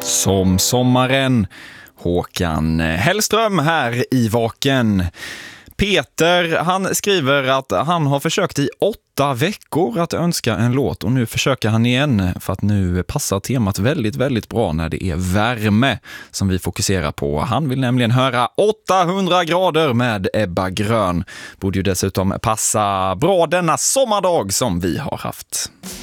Som sommaren. Håkan Hellström här i Vaken. Peter, han skriver att han har försökt i 8 veckor att önska en låt och nu försöker han igen för att nu passar temat väldigt, väldigt bra när det är värme som vi fokuserar på. Han vill nämligen höra 800 grader med Ebba Grön. Borde ju dessutom passa bra denna sommardag som vi har haft.